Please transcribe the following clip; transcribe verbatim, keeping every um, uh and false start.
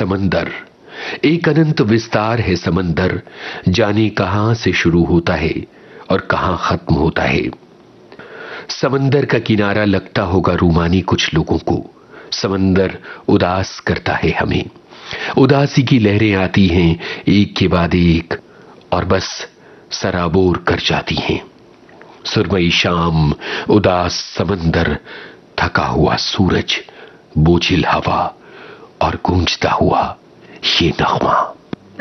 समंदर, एक अनंत विस्तार है समंदर, जाने कहां से शुरू होता है और कहां खत्म होता है। समंदर का किनारा लगता होगा रूमानी कुछ लोगों को। समंदर उदास करता है हमें, उदासी की लहरें आती हैं एक के बाद एक और बस सराबोर कर जाती हैं। सुरमई शाम, उदास समंदर, थका हुआ सूरज, बोझिल हवा और गूंजता हुआ ये नगमा।